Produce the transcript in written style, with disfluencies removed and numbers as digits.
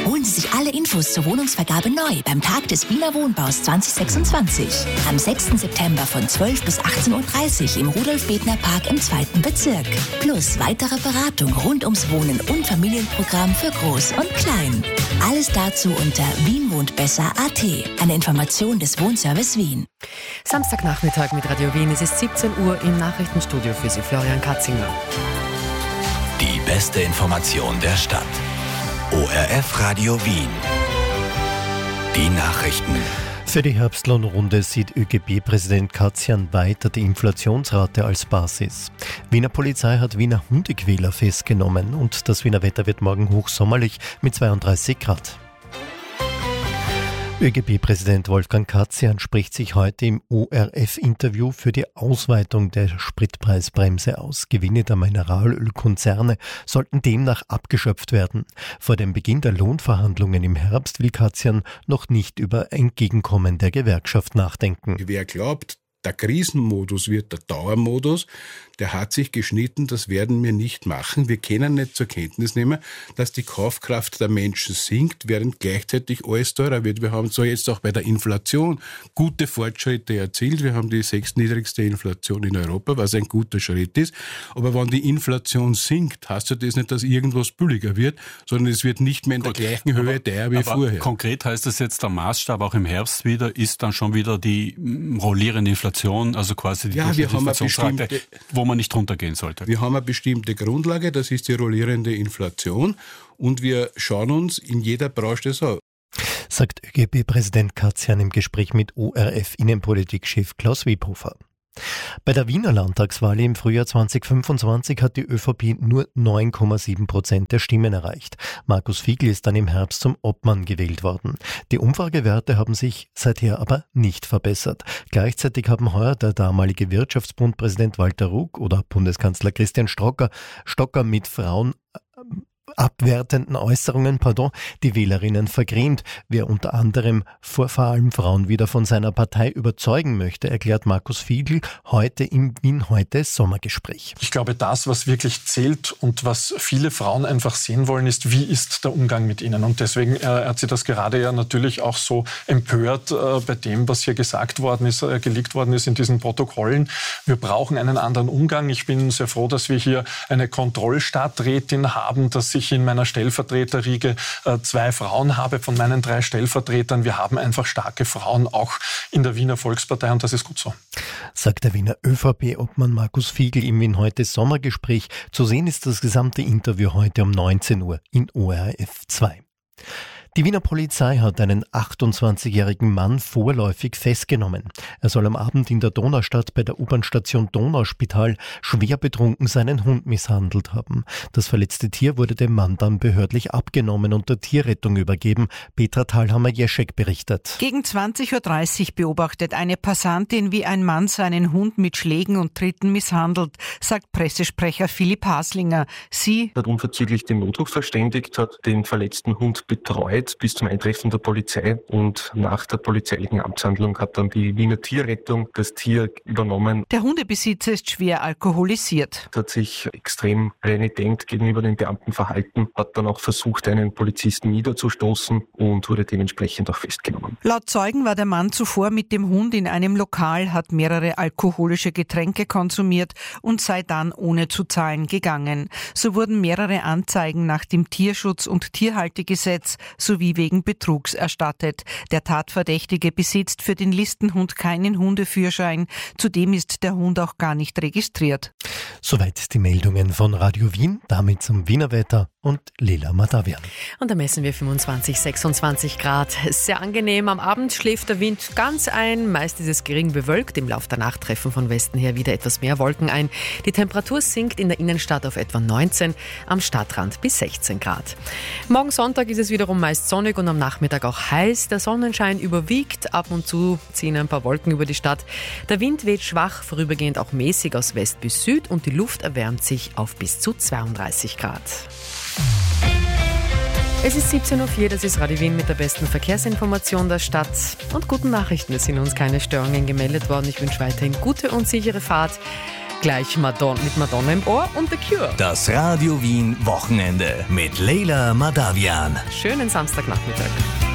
Holen Sie sich alle Infos zur Wohnungsvergabe neu beim Tag des Wiener Wohnbaus 2026. Am 6. September von 12 bis 18.30 Uhr im Rudolf-Bedner-Park im 2. Bezirk. Plus weitere Beratung rund ums Wohnen und Familienprogramm für Groß und Klein. Alles dazu unter wienwohntbesser.at. Eine Information des Wohnservice Wien. Samstagnachmittag mit Radio Wien. Es ist 17 Uhr im Nachrichtenstudio für Sie, Florian Katzinger. Die beste Information der Stadt. ORF Radio Wien. Die Nachrichten. Für die Herbstlohnrunde sieht ÖGB-Präsident Katzian weiter die Inflationsrate als Basis. Wiener Polizei hat Wiener Hundequäler festgenommen und das Wiener Wetter wird morgen hochsommerlich mit 32 Grad. ÖGB-Präsident Wolfgang Katzian spricht sich heute im ORF-Interview für die Ausweitung der Spritpreisbremse aus. Gewinne der Mineralölkonzerne sollten demnach abgeschöpft werden. Vor dem Beginn der Lohnverhandlungen im Herbst will Katzian noch nicht über Entgegenkommen der Gewerkschaft nachdenken. Wer glaubt, der Krisenmodus wird der Dauermodus, der hat sich geschnitten, das werden wir nicht machen. Wir können nicht zur Kenntnis nehmen, dass die Kaufkraft der Menschen sinkt, während gleichzeitig alles teurer wird. Wir haben so jetzt auch bei der Inflation gute Fortschritte erzielt. Wir haben die 6. niedrigste Inflation in Europa, was ein guter Schritt ist. Aber wenn die Inflation sinkt, heißt das nicht, dass irgendwas billiger wird, sondern es wird nicht mehr in der gleichen Höhe teuer wie vorher. Konkret heißt das jetzt, der Maßstab auch im Herbst wieder, ist dann schon wieder die rollierende Inflation, also quasi die Inflationsrate, wo man nicht runtergehen sollte. Wir haben eine bestimmte Grundlage, das ist die rollierende Inflation und wir schauen uns in jeder Branche das an. Sagt ÖGB-Präsident Katzian im Gespräch mit ORF-Innenpolitik-Chef Klaus Webhofer. Bei der Wiener Landtagswahl im Frühjahr 2025 hat die ÖVP nur 9,7% der Stimmen erreicht. Markus Fiegl ist dann im Herbst zum Obmann gewählt worden. Die Umfragewerte haben sich seither aber nicht verbessert. Gleichzeitig haben heuer der damalige Wirtschaftsbundpräsident Walter Ruck oder Bundeskanzler Christian Stocker mit Frauen abwertenden Äußerungen, die Wählerinnen vergrämt. Wer unter anderem vor allem Frauen wieder von seiner Partei überzeugen möchte, erklärt Markus Fiegl heute im Wien-Heute-Sommergespräch. Ich glaube, das, was wirklich zählt und was viele Frauen einfach sehen wollen, ist, wie ist der Umgang mit ihnen. Und deswegen hat sie das gerade ja natürlich auch so empört bei dem, was hier gesagt worden ist, geleakt worden ist in diesen Protokollen. Wir brauchen einen anderen Umgang. Ich bin sehr froh, dass wir hier eine Kontrollstadträtin haben, dass ich in meiner Stellvertreterriege 2 Frauen habe von meinen 3 Stellvertretern. Wir haben einfach starke Frauen auch in der Wiener Volkspartei und das ist gut so. Sagt der Wiener ÖVP-Obmann Markus Fiegl im Wien-Heute-Sommergespräch. Zu sehen ist das gesamte Interview heute um 19 Uhr in ORF 2. Die Wiener Polizei hat einen 28-jährigen Mann vorläufig festgenommen. Er soll am Abend in der Donaustadt bei der U-Bahn-Station Donauspital schwer betrunken seinen Hund misshandelt haben. Das verletzte Tier wurde dem Mann dann behördlich abgenommen und der Tierrettung übergeben. Petra Thalhammer-Jeschek berichtet. Gegen 20.30 Uhr beobachtet eine Passantin, wie ein Mann seinen Hund mit Schlägen und Tritten misshandelt, sagt Pressesprecher Philipp Haslinger. Sie hat unverzüglich den Notruf verständigt, hat den verletzten Hund betreut bis zum Eintreffen der Polizei und nach der polizeilichen Amtshandlung hat dann die Wiener Tierrettung das Tier übernommen. Der Hundebesitzer ist schwer alkoholisiert. Er hat sich extrem renitent gegenüber den Beamten verhalten, hat dann auch versucht, einen Polizisten niederzustoßen und wurde dementsprechend auch festgenommen. Laut Zeugen war der Mann zuvor mit dem Hund in einem Lokal, hat mehrere alkoholische Getränke konsumiert und sei dann ohne zu zahlen gegangen. So wurden mehrere Anzeigen nach dem Tierschutz- und Tierhaltegesetz sowie wegen Betrugs erstattet. Der Tatverdächtige besitzt für den Listenhund keinen Hundeführerschein. Zudem ist der Hund auch gar nicht registriert. Soweit die Meldungen von Radio Wien, damit zum Wiener Wetter und Lila Madavian. Und da messen wir 25, 26 Grad. Sehr angenehm. Am Abend schläft der Wind ganz ein. Meist ist es gering bewölkt. Im Laufe der Nacht treffen von Westen her wieder etwas mehr Wolken ein. Die Temperatur sinkt in der Innenstadt auf etwa 19, am Stadtrand bis 16 Grad. Morgen Sonntag ist es wiederum meist sonnig und am Nachmittag auch heiß. Der Sonnenschein überwiegt. Ab und zu ziehen ein paar Wolken über die Stadt. Der Wind weht schwach, vorübergehend auch mäßig aus West bis Süd und die Luft erwärmt sich auf bis zu 32 Grad. Es ist 17.04 Uhr, das ist Radio Wien mit der besten Verkehrsinformation der Stadt und guten Nachrichten. Es sind uns keine Störungen gemeldet worden. Ich wünsche weiterhin gute und sichere Fahrt. Gleich mit Madonna im Ohr und The Cure. Das Radio Wien Wochenende mit Leila Madavian. Schönen Samstagnachmittag.